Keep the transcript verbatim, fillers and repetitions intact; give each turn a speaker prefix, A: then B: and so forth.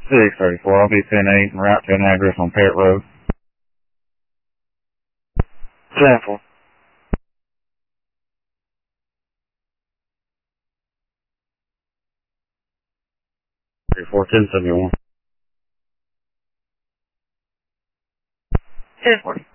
A: six thirty-four, I'll be ten eight and route to an address on Parrott Road.
B: ten four.
A: thirty-four, ten seventy-one.
B: ten four.